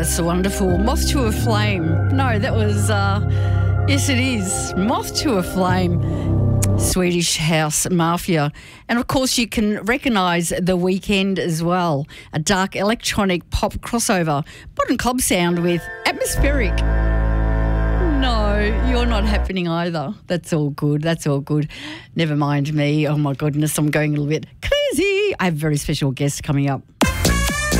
that's so wonderful. Moth to a Flame. No, that was, yes, it is. Moth to a Flame. Swedish House Mafia. And, of course, you can recognise The Weeknd as well. A dark electronic pop crossover. Modern club sound with Atmospheric. No, you're not happening either. That's all good. That's all good. Never mind me. Oh, my goodness, I'm going a little bit crazy. I have a very special guest coming up.